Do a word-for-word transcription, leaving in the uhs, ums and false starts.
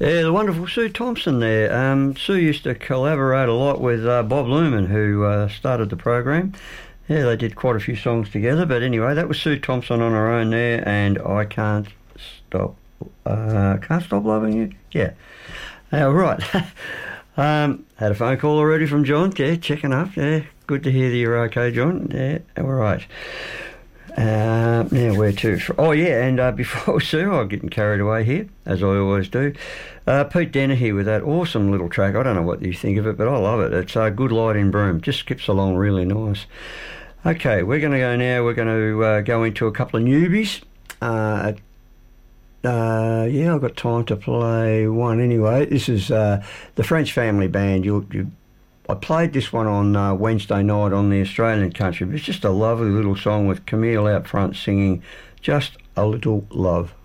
Yeah, the wonderful Sue Thompson there. Um, Sue used to collaborate a lot with uh, Bob Lumen, who uh, started the program. Yeah, they did quite a few songs together. But anyway, that was Sue Thompson on her own there, and I Can't Stop, uh, Can't Stop Loving You? Yeah. Uh, right. um, had a phone call already from John. Yeah, checking up. Yeah, good to hear that you're okay, John. Yeah, all right. Uh, now, where to? Oh, yeah, and uh, before Sue, I'm getting carried away here, as I always do. Uh, Pete Dennehy with that awesome little track. I don't know what you think of it, but I love it. It's uh, Good Light in Broome. Just skips along really nice. Okay, we're going to go now. We're going to uh, go into a couple of newbies. Uh, uh, yeah, I've got time to play one anyway. This is uh, the French Family Band. You, you I played this one on uh, Wednesday night on the Australian Country. It's just a lovely little song with Camille out front singing Just a Little Love.